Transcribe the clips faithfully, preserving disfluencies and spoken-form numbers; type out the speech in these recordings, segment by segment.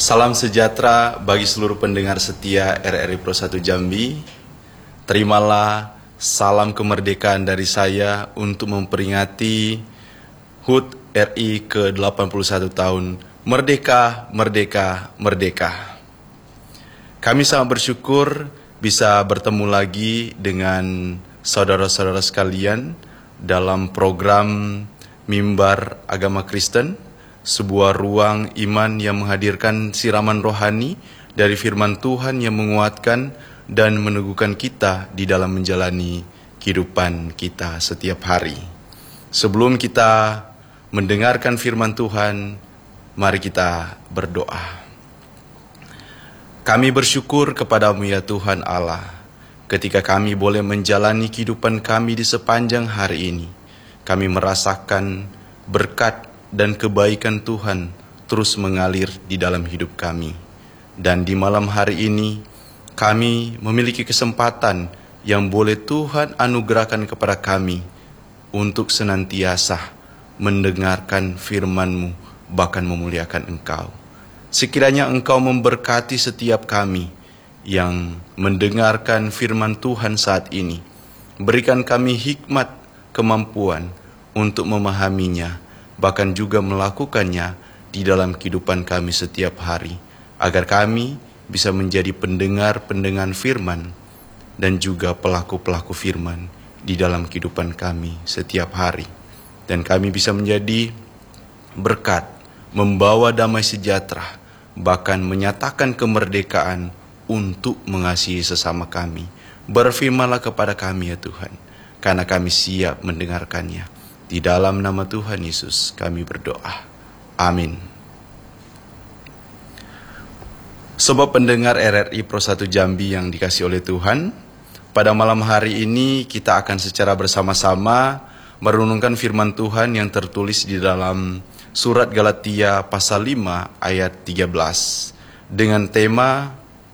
Salam sejahtera bagi seluruh pendengar setia R R I Pro satu Jambi. Terimalah salam kemerdekaan dari saya untuk memperingati H U T R I ke delapan puluh satu tahun Merdeka, Merdeka, Merdeka. Kami sangat bersyukur bisa bertemu lagi dengan saudara-saudara sekalian dalam program Mimbar Agama Kristen, sebuah ruang iman yang menghadirkan siraman rohani dari firman Tuhan yang menguatkan dan meneguhkan kita di dalam menjalani kehidupan kita setiap hari. Sebelum kita mendengarkan firman Tuhan, mari kita berdoa. Kami bersyukur kepadamu ya Tuhan Allah, ketika kami boleh menjalani kehidupan kami di sepanjang hari ini. Kami merasakan berkat dan kebaikan Tuhan terus mengalir di dalam hidup kami. Dan di malam hari ini, kami memiliki kesempatan yang boleh Tuhan anugerahkan kepada kami untuk senantiasa mendengarkan firman-Mu, bahkan memuliakan Engkau. Sekiranya Engkau memberkati setiap kami yang mendengarkan firman Tuhan saat ini. Berikan kami hikmat, kemampuan untuk memahaminya, bahkan juga melakukannya di dalam kehidupan kami setiap hari, agar kami bisa menjadi pendengar-pendengar firman dan juga pelaku-pelaku firman di dalam kehidupan kami setiap hari. Dan kami bisa menjadi berkat, membawa damai sejahtera, bahkan menyatakan kemerdekaan untuk mengasihi sesama kami. Berfirmanlah kepada kami ya Tuhan, karena kami siap mendengarkannya. Di dalam nama Tuhan Yesus kami berdoa. Amin. Sobat pendengar R R I Pro satu Jambi yang dikasihi oleh Tuhan, pada malam hari ini kita akan secara bersama-sama merenungkan firman Tuhan yang tertulis di dalam surat Galatia pasal lima ayat tiga belas dengan tema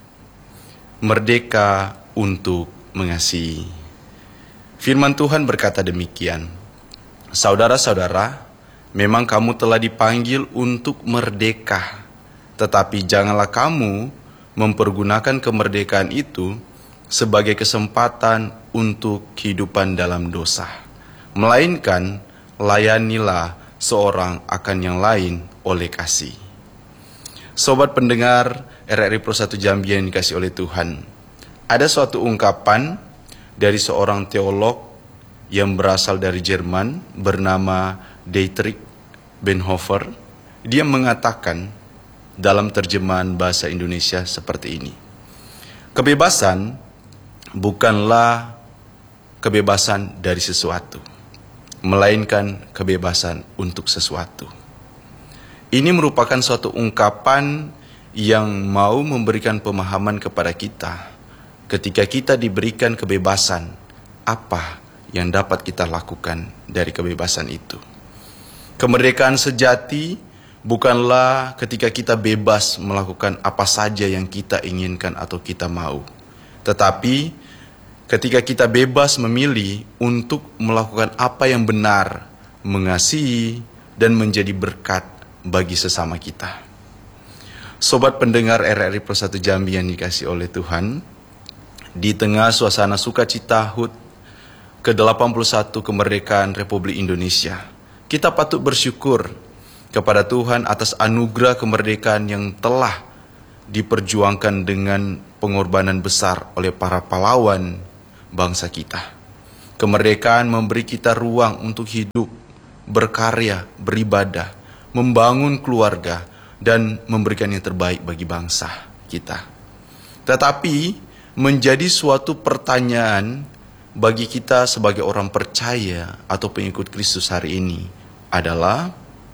Merdeka untuk Mengasihi. Firman Tuhan berkata demikian. Saudara-saudara, memang kamu telah dipanggil untuk merdeka, tetapi janganlah kamu mempergunakan kemerdekaan itu sebagai kesempatan untuk kehidupan dalam dosa. Melainkan, layanilah seorang akan yang lain oleh kasih. Sobat pendengar R R I Pro satu Jambi yang dikasihi oleh Tuhan, ada suatu ungkapan dari seorang teolog yang berasal dari Jerman bernama Dietrich Bonhoeffer. Dia mengatakan dalam terjemahan bahasa Indonesia seperti ini. Kebebasan bukanlah kebebasan dari sesuatu, melainkan kebebasan untuk sesuatu. Ini merupakan suatu ungkapan yang mau memberikan pemahaman kepada kita. Ketika kita diberikan kebebasan, apa yang dapat kita lakukan dari kebebasan itu? Kemerdekaan sejati bukanlah ketika kita bebas melakukan apa saja yang kita inginkan atau kita mau, tetapi ketika kita bebas memilih untuk melakukan apa yang benar, mengasihi dan menjadi berkat bagi sesama kita. Sobat pendengar R R I Pro satu Jambi yang dikasihi oleh Tuhan, di tengah suasana sukacita H U T ke delapan puluh satu kemerdekaan Republik Indonesia, kita patut bersyukur kepada Tuhan atas anugerah kemerdekaan yang telah diperjuangkan dengan pengorbanan besar oleh para pahlawan bangsa kita. Kemerdekaan memberi kita ruang untuk hidup, berkarya, beribadah, membangun keluarga, dan memberikan yang terbaik bagi bangsa kita. Tetapi menjadi suatu pertanyaan bagi kita sebagai orang percaya atau pengikut Kristus hari ini adalah,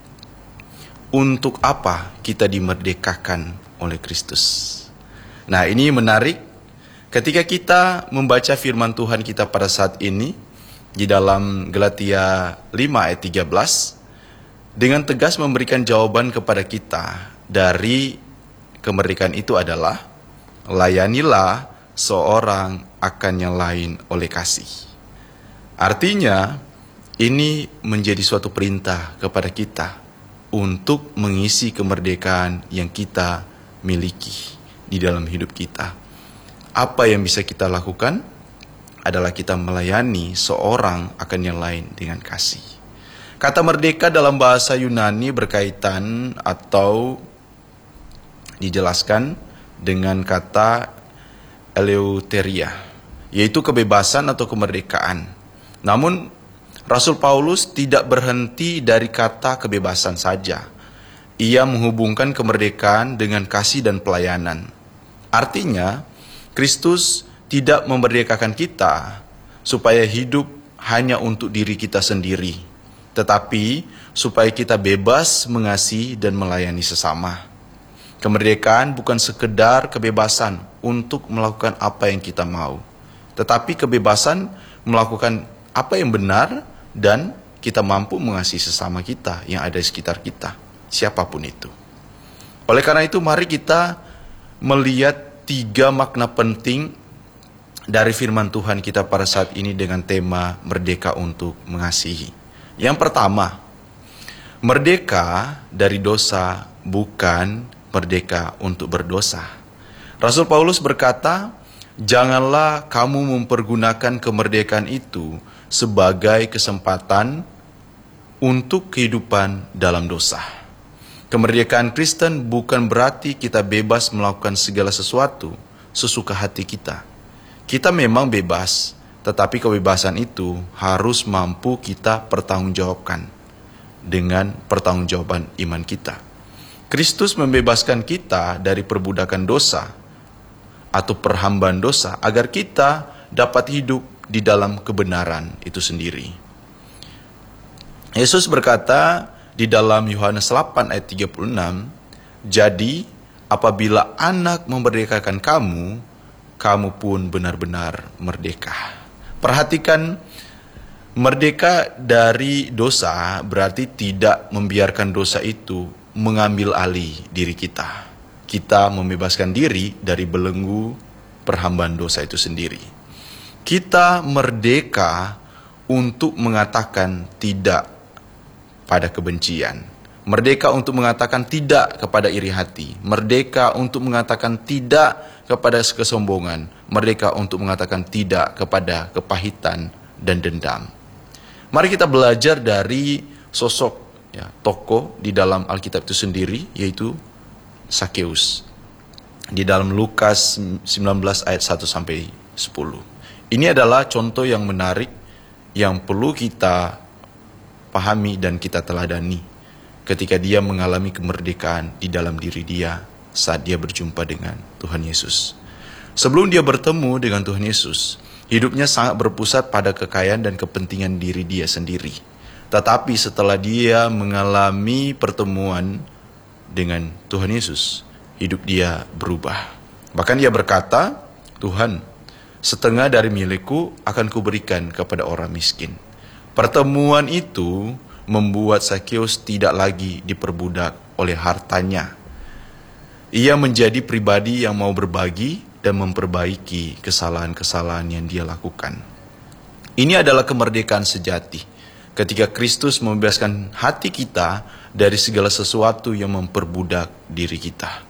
untuk apa kita dimerdekakan oleh Kristus? Nah, ini menarik ketika kita membaca firman Tuhan kita pada saat ini di dalam Galatia lima ayat tiga belas, dengan tegas memberikan jawaban kepada kita dari kemerdekaan itu adalah, layanilah seorang akan yang lain oleh kasih. Artinya, ini menjadi suatu perintah kepada kita untuk mengisi kemerdekaan yang kita miliki di dalam hidup kita. Apa yang bisa kita lakukan adalah kita melayani seorang akan yang lain dengan kasih. Kata merdeka dalam bahasa Yunani berkaitan atau dijelaskan dengan kata eleuteria, yaitu kebebasan atau kemerdekaan. Namun Rasul Paulus tidak berhenti dari kata kebebasan saja. Ia menghubungkan kemerdekaan dengan kasih dan pelayanan. Artinya, Kristus tidak memerdekakan kita supaya hidup hanya untuk diri kita sendiri, tetapi supaya kita bebas mengasihi dan melayani sesama. Kemerdekaan bukan sekedar kebebasan untuk melakukan apa yang kita mau, tetapi kebebasan melakukan apa yang benar dan kita mampu mengasihi sesama kita yang ada di sekitar kita, siapapun itu. Oleh karena itu, mari kita melihat tiga makna penting dari firman Tuhan kita pada saat ini dengan tema merdeka untuk mengasihi. Yang pertama, merdeka dari dosa bukan merdeka untuk berdosa. Rasul Paulus berkata, janganlah kamu mempergunakan kemerdekaan itu sebagai kesempatan untuk kehidupan dalam dosa. Kemerdekaan Kristen bukan berarti kita bebas melakukan segala sesuatu sesuka hati kita. Kita memang bebas, tetapi kebebasan itu harus mampu kita pertanggungjawabkan dengan pertanggungjawaban iman kita. Kristus membebaskan kita dari perbudakan dosa atau perhambaan dosa agar kita dapat hidup di dalam kebenaran itu sendiri. Yesus berkata di dalam Yohanes delapan ayat tiga puluh enam, jadi apabila anak memerdekakan kamu, kamu pun benar-benar merdeka. Perhatikan, merdeka dari dosa berarti tidak membiarkan dosa itu mengambil alih diri kita. Kita membebaskan diri dari belenggu perhambaan dosa itu sendiri. Kita merdeka untuk mengatakan tidak pada kebencian. Merdeka untuk mengatakan tidak kepada iri hati. Merdeka untuk mengatakan tidak kepada kesombongan. Merdeka untuk mengatakan tidak kepada kepahitan dan dendam. Mari kita belajar dari sosok ya, tokoh di dalam Alkitab itu sendiri, yaitu Sakeus. Di dalam Lukas sembilan belas ayat satu sampai sepuluh. Ini adalah contoh yang menarik yang perlu kita pahami dan kita teladani ketika dia mengalami kemerdekaan di dalam diri dia saat dia berjumpa dengan Tuhan Yesus. Sebelum dia bertemu dengan Tuhan Yesus, hidupnya sangat berpusat pada kekayaan dan kepentingan diri dia sendiri. Tetapi setelah dia mengalami pertemuan dengan Tuhan Yesus, hidup dia berubah. Bahkan dia berkata, Tuhan, setengah dari milikku akan kuberikan kepada orang miskin. Pertemuan itu membuat Sakeus tidak lagi diperbudak oleh hartanya. Ia menjadi pribadi yang mau berbagi dan memperbaiki kesalahan-kesalahan yang dia lakukan. Ini adalah kemerdekaan sejati, ketika Kristus membebaskan hati kita dari segala sesuatu yang memperbudak diri kita.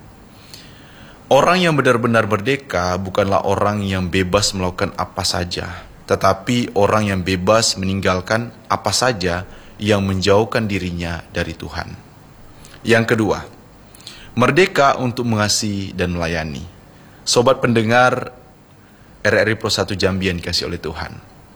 Orang yang benar-benar merdeka bukanlah orang yang bebas melakukan apa saja, tetapi orang yang bebas meninggalkan apa saja yang menjauhkan dirinya dari Tuhan. Yang kedua, merdeka untuk mengasihi dan melayani. Sobat pendengar R R I Pro satu Jambi yang dikasih oleh Tuhan.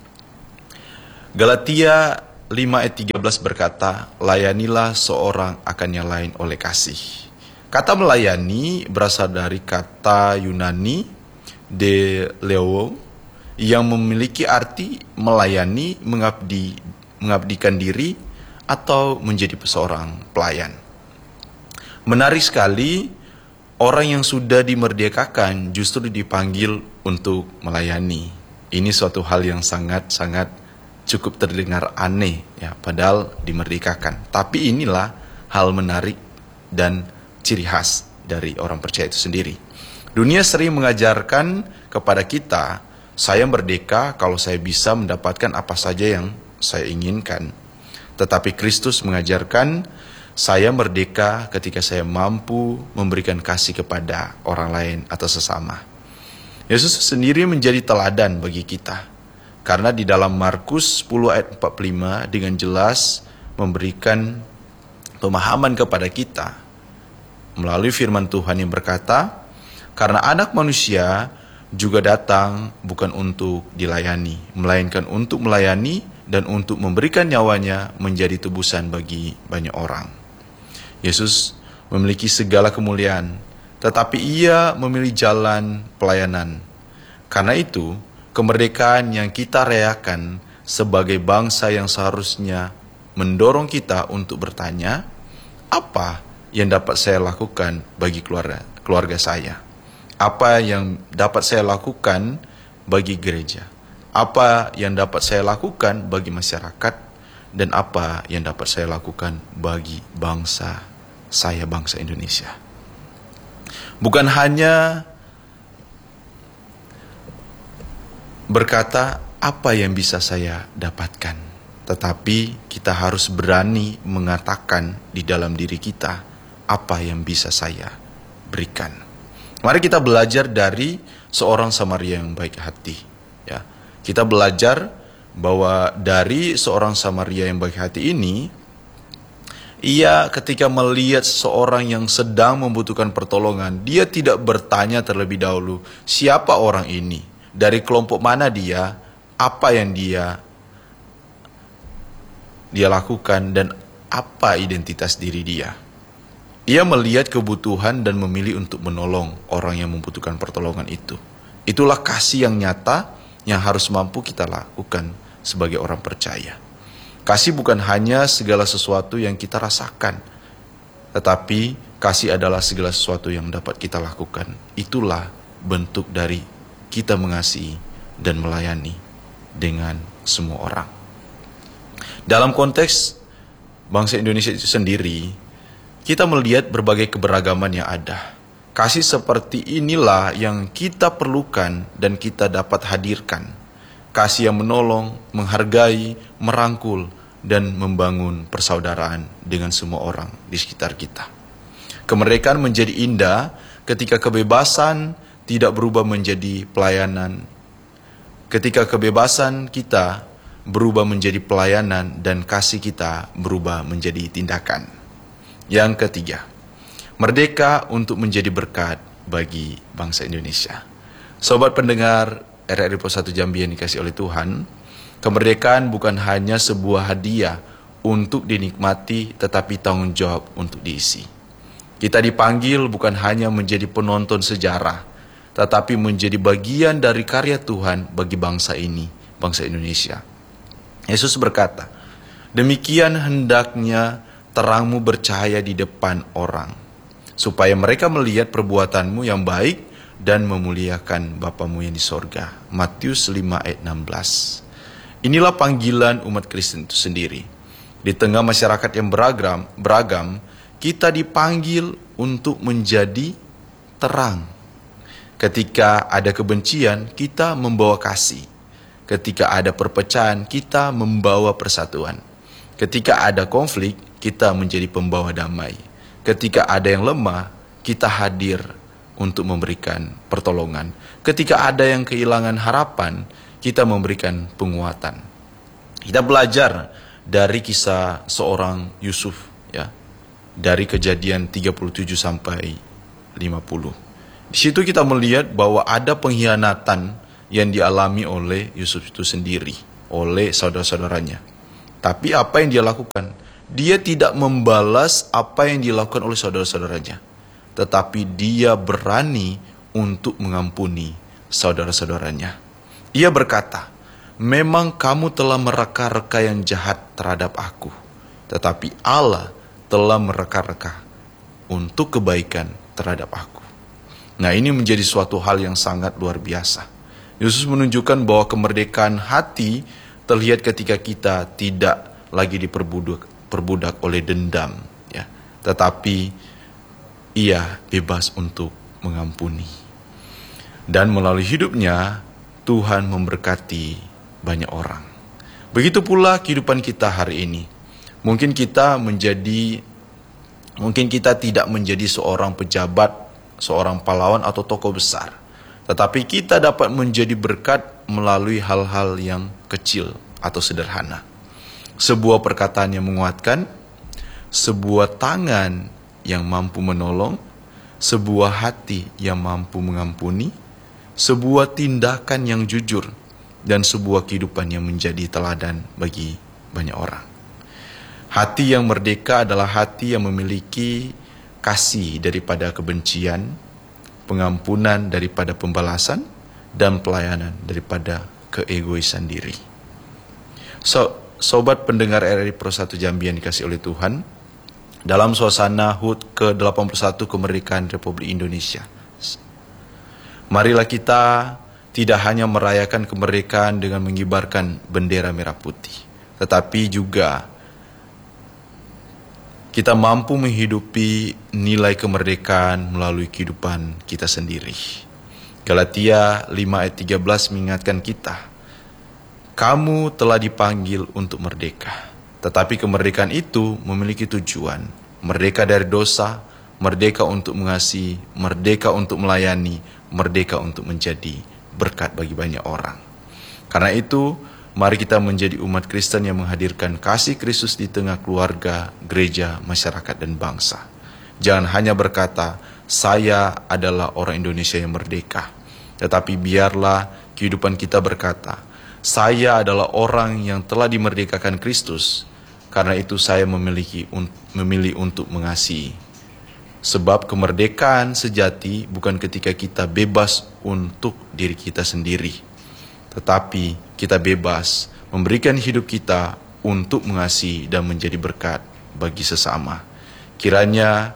Galatia lima ayat tiga belas berkata, layanilah seorang akan yang lain oleh kasih. Kata melayani berasal dari kata Yunani de leo yang memiliki arti melayani, mengabdi, mengabdikan diri atau menjadi seorang pelayan. Menarik sekali, orang yang sudah dimerdekakan justru dipanggil untuk melayani. Ini suatu hal yang sangat-sangat cukup terdengar aneh ya, padahal dimerdekakan. Tapi inilah hal menarik dan ciri khas dari orang percaya itu sendiri. Dunia sering mengajarkan kepada kita, saya merdeka kalau saya bisa mendapatkan apa saja yang saya inginkan. Tetapi Kristus mengajarkan, Saya merdeka ketika saya mampu memberikan kasih kepada orang lain atau sesama. Yesus sendiri menjadi teladan bagi kita. Karena di dalam Markus sepuluh ayat empat puluh lima dengan jelas memberikan pemahaman kepada kita melalui firman Tuhan yang berkata, karena anak manusia juga datang bukan untuk dilayani, melainkan untuk melayani dan untuk memberikan nyawanya menjadi tebusan bagi banyak orang. Yesus memiliki segala kemuliaan, tetapi ia memilih jalan pelayanan. Karena itu, kemerdekaan yang kita rayakan sebagai bangsa yang seharusnya mendorong kita untuk bertanya, apa yang dapat saya lakukan bagi keluarga, keluarga saya? Apa yang dapat saya lakukan bagi gereja? Apa yang dapat saya lakukan bagi masyarakat? Dan apa yang dapat saya lakukan bagi bangsa saya, bangsa Indonesia? Bukan hanya berkata apa yang bisa saya dapatkan, tetapi kita harus berani mengatakan di dalam diri kita apa yang bisa saya berikan. Mari kita belajar dari seorang Samaria yang baik hati. Ya, kita belajar bahwa dari seorang Samaria yang baik hati ini, ia ketika melihat seseorang yang sedang membutuhkan pertolongan, dia tidak bertanya terlebih dahulu, siapa orang ini? Dari kelompok mana dia, apa yang dia dia lakukan, dan apa identitas diri dia. Ia melihat kebutuhan dan memilih untuk menolong orang yang membutuhkan pertolongan itu. Itulah kasih yang nyata yang harus mampu kita lakukan sebagai orang percaya. Kasih bukan hanya segala sesuatu yang kita rasakan, tetapi kasih adalah segala sesuatu yang dapat kita lakukan. Itulah bentuk dari kita mengasihi dan melayani dengan semua orang. Dalam konteks bangsa Indonesia itu sendiri, kita melihat berbagai keberagaman yang ada. Kasih seperti inilah yang kita perlukan dan kita dapat hadirkan. Kasih yang menolong, menghargai, merangkul, dan membangun persaudaraan dengan semua orang di sekitar kita. Kemerdekaan menjadi indah ketika kebebasan tidak berubah menjadi pelayanan. Ketika kebebasan kita berubah menjadi pelayanan dan kasih kita berubah menjadi tindakan. Yang ketiga, merdeka untuk menjadi berkat bagi bangsa Indonesia. Sobat pendengar R R I Pos satu Jambi yang dikasih oleh Tuhan, kemerdekaan bukan hanya sebuah hadiah untuk dinikmati, tetapi tanggung jawab untuk diisi. Kita dipanggil bukan hanya menjadi penonton sejarah, tetapi menjadi bagian dari karya Tuhan bagi bangsa ini, bangsa Indonesia. Yesus berkata, demikian hendaknya terangmu bercahaya di depan orang, supaya mereka melihat perbuatanmu yang baik dan memuliakan Bapamu yang di sorga. Matius lima ayat enam belas. Inilah panggilan umat Kristen itu sendiri. Di tengah masyarakat yang beragam, beragam, kita dipanggil untuk menjadi terang. Ketika ada kebencian, kita membawa kasih. Ketika ada perpecahan, kita membawa persatuan. Ketika ada konflik, kita menjadi pembawa damai. Ketika ada yang lemah, kita hadir untuk memberikan pertolongan. Ketika ada yang kehilangan harapan, kita memberikan penguatan. Kita belajar dari kisah seorang Yusuf, ya, dari Kejadian tiga puluh tujuh sampai lima puluh. Di situ kita melihat bahwa ada pengkhianatan yang dialami oleh Yusuf itu sendiri, oleh saudara-saudaranya. Tapi apa yang dia lakukan? Dia tidak membalas apa yang dilakukan oleh saudara-saudaranya, tetapi dia berani untuk mengampuni saudara-saudaranya. Ia berkata, memang kamu telah mereka-reka yang jahat terhadap aku, tetapi Allah telah mereka-reka untuk kebaikan terhadap aku. Nah, ini menjadi suatu hal yang sangat luar biasa. Yesus menunjukkan bahwa kemerdekaan hati terlihat ketika kita tidak lagi diperbudak perbudak oleh dendam, ya, tetapi ia bebas untuk mengampuni. Dan melalui hidupnya Tuhan memberkati banyak orang. Begitu pula kehidupan kita hari ini. Mungkin kita menjadi Mungkin kita tidak menjadi seorang pejabat, seorang pahlawan atau tokoh besar, tetapi kita dapat menjadi berkat melalui hal-hal yang kecil atau sederhana. Sebuah perkataan yang menguatkan, sebuah tangan yang mampu menolong, sebuah hati yang mampu mengampuni, sebuah tindakan yang jujur, dan sebuah kehidupan yang menjadi teladan bagi banyak orang. Hati yang merdeka adalah hati yang memiliki kasih daripada kebencian, pengampunan daripada pembalasan, dan pelayanan daripada keegoisan diri. So, sobat pendengar R R I Pro satu Jambi yang dikasih oleh Tuhan, dalam suasana H U T ke delapan puluh satu kemerdekaan Republik Indonesia, marilah kita tidak hanya merayakan kemerdekaan dengan mengibarkan bendera merah putih, tetapi juga kita mampu menghidupi nilai kemerdekaan melalui kehidupan kita sendiri. Galatia lima ayat tiga belas mengingatkan kita, kamu telah dipanggil untuk merdeka. Tetapi kemerdekaan itu memiliki tujuan. Merdeka dari dosa, merdeka untuk mengasihi, merdeka untuk melayani, merdeka untuk menjadi berkat bagi banyak orang. Karena itu, mari kita menjadi umat Kristen yang menghadirkan kasih Kristus di tengah keluarga, gereja, masyarakat, dan bangsa. Jangan hanya berkata, saya adalah orang Indonesia yang merdeka. Tetapi biarlah kehidupan kita berkata, saya adalah orang yang telah dimerdekakan Kristus. Karena itu saya memiliki, memilih untuk mengasihi. Sebab kemerdekaan sejati bukan ketika kita bebas untuk diri kita sendiri, tetapi kita bebas memberikan hidup kita untuk mengasihi dan menjadi berkat bagi sesama. Kiranya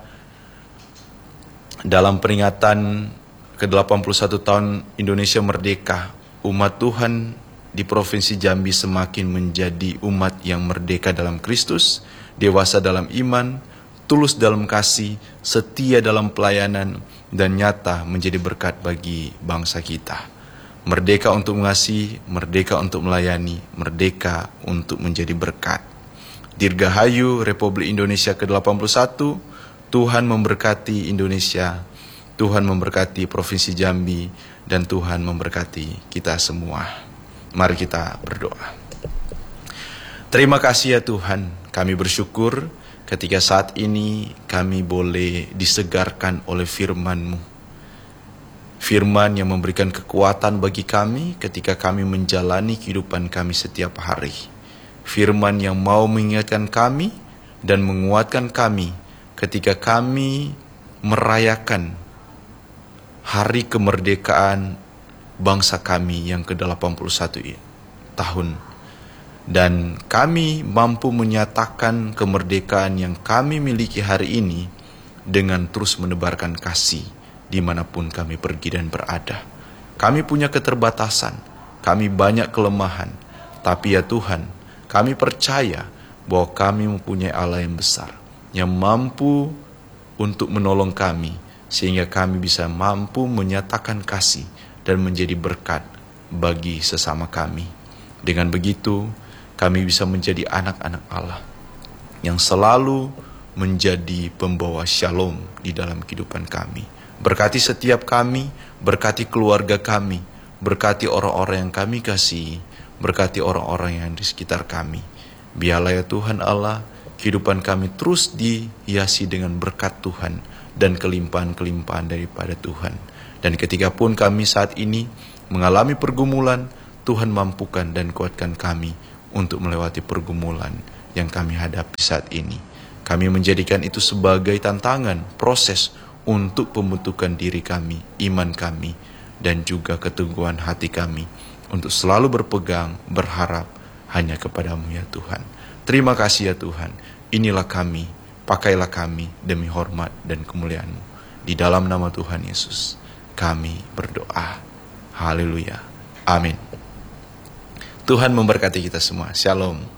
dalam peringatan ke delapan puluh satu tahun Indonesia merdeka, umat Tuhan di Provinsi Jambi semakin menjadi umat yang merdeka dalam Kristus, dewasa dalam iman, tulus dalam kasih, setia dalam pelayanan, dan nyata menjadi berkat bagi bangsa kita. Merdeka untuk mengasihi, merdeka untuk melayani, merdeka untuk menjadi berkat. Dirgahayu Republik Indonesia ke delapan puluh satu, Tuhan memberkati Indonesia, Tuhan memberkati Provinsi Jambi, dan Tuhan memberkati kita semua. Mari kita berdoa. Terima kasih ya Tuhan, kami bersyukur ketika saat ini kami boleh disegarkan oleh firman-Mu. Firman yang memberikan kekuatan bagi kami ketika kami menjalani kehidupan kami setiap hari. Firman yang mau mengingatkan kami dan menguatkan kami ketika kami merayakan hari kemerdekaan bangsa kami yang ke delapan puluh satu tahun. Dan kami mampu menyatakan kemerdekaan yang kami miliki hari ini dengan terus menebarkan kasih dimanapun kami pergi dan berada. Kami punya keterbatasan, kami banyak kelemahan, tapi ya Tuhan, kami percaya bahwa kami mempunyai Allah yang besar, yang mampu untuk menolong kami, sehingga kami bisa mampu menyatakan kasih dan menjadi berkat bagi sesama kami. Dengan begitu, kami bisa menjadi anak-anak Allah yang selalu menjadi pembawa shalom di dalam kehidupan kami. Berkati setiap kami, berkati keluarga kami, berkati orang-orang yang kami kasihi, berkati orang-orang yang di sekitar kami. Biarlah ya Tuhan Allah, kehidupan kami terus dihiasi dengan berkat Tuhan dan kelimpahan-kelimpahan daripada Tuhan. Dan ketika pun kami saat ini mengalami pergumulan, Tuhan mampukan dan kuatkan kami untuk melewati pergumulan yang kami hadapi saat ini. Kami menjadikan itu sebagai tantangan, proses untuk pembentukan diri kami, iman kami, dan juga keteguhan hati kami untuk selalu berpegang, berharap hanya kepadamu ya Tuhan. Terima kasih ya Tuhan, inilah kami, pakailah kami demi hormat dan kemuliaan-Mu. Di dalam nama Tuhan Yesus kami berdoa. Haleluya. Amin. Tuhan memberkati kita semua. Shalom.